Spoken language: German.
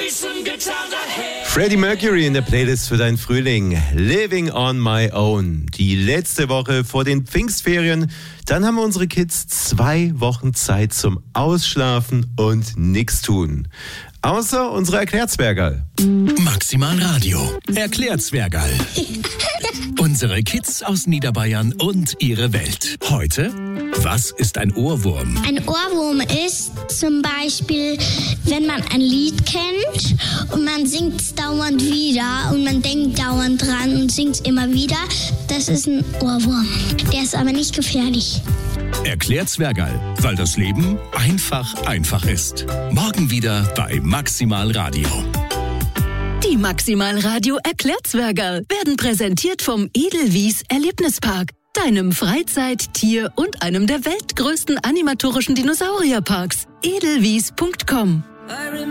Freddie Mercury in der Playlist für deinen Frühling. Living on my own. Die letzte Woche vor den Pfingstferien. Dann haben unsere Kids 2 Wochen Zeit zum Ausschlafen und nichts tun. Außer unsere Erklärzwergerl. Maximal Radio. Erklärzwergerl. Unsere Kids aus Niederbayern und ihre Welt. Heute, was ist ein Ohrwurm? Ein Ohrwurm ist zum Beispiel, wenn man ein Lied kennt und man singt es dauernd wieder und man denkt dauernd dran und singt es immer wieder. Das ist ein Ohrwurm. Der ist aber nicht gefährlich. Erklärzwergerl, weil das Leben einfach ist. Morgen wieder bei Maximal Radio. Die Maximal Radio Erklärzwergerl werden präsentiert vom Edelwies Erlebnispark, deinem Freizeit-, Tier- und einem der weltgrößten animatorischen Dinosaurierparks. edelwies.com